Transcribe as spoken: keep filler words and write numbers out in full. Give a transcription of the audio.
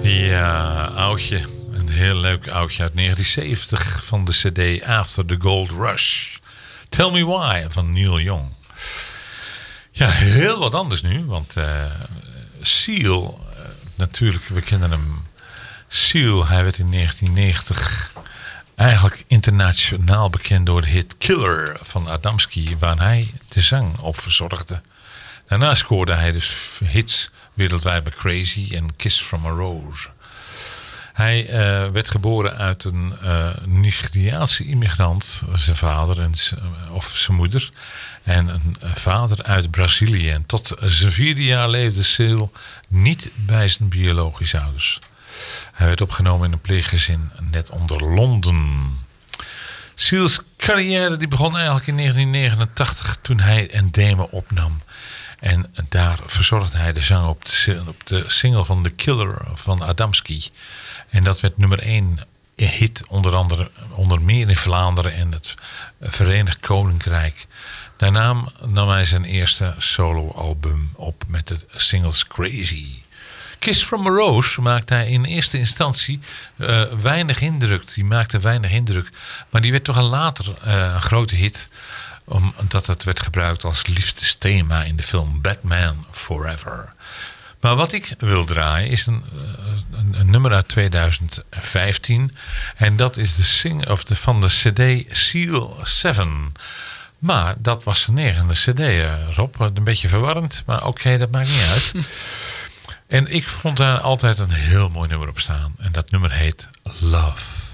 Ja, oudje. Een heel leuk oudje uit negentien zeventig van de cd After the Gold Rush. Tell Me Why van Neil Young. Ja, heel wat anders nu, want uh, Seal, uh, natuurlijk, we kennen hem. Seal, hij werd in negentien negentig eigenlijk internationaal bekend door de hit Killer van Adamski, waar hij de zang op verzorgde. Daarna scoorde hij dus hits wereldwijd bij Crazy en Kiss from a Rose. Hij uh, werd geboren uit een uh, Nigeriaanse immigrant, zijn vader en of zijn moeder. En een uh, vader uit Brazilië. En tot zijn vierde jaar leefde Seal niet bij zijn biologische ouders. Hij werd opgenomen in een pleeggezin net onder Londen. Seals carrière die begon eigenlijk in negentien negenentachtig toen hij een demo opnam. En daar verzorgde hij de zang op de, op de single van The Killer van Adamski. En dat werd nummer één hit, onder andere onder meer in Vlaanderen en het Verenigd Koninkrijk. Daarna nam hij zijn eerste soloalbum op met de singles Crazy. Kiss from a Rose maakte hij in eerste instantie uh, weinig indruk. Die maakte weinig indruk. Maar die werd toch al later uh, een grote hit, omdat het werd gebruikt als liefdesthema in de film Batman Forever. Maar wat ik wil draaien is een, een, een nummer uit tweeduizend vijftien. En dat is de sing of de, van de cd Seal zeven. Maar dat was zijn negende cd, Rob. Een beetje verwarrend, maar oké, okay, dat maakt niet uit. En ik vond daar altijd een heel mooi nummer op staan. En dat nummer heet Love.